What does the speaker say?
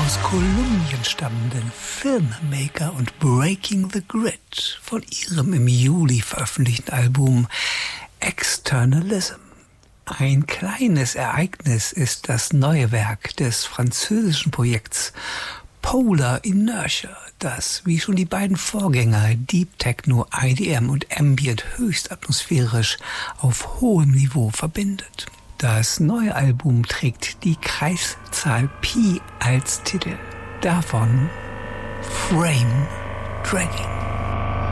aus Kolumbien stammenden Filmmaker und Breaking the Grid von ihrem im Juli veröffentlichten Album Externalism. Ein kleines Ereignis ist das neue Werk des französischen Projekts Polar Inertia, das wie schon die beiden Vorgänger Deep Techno, IDM und Ambient höchst atmosphärisch auf hohem Niveau verbindet. Das neue Album trägt die Kreiszahl Pi als Titel. Davon Frame Dragging.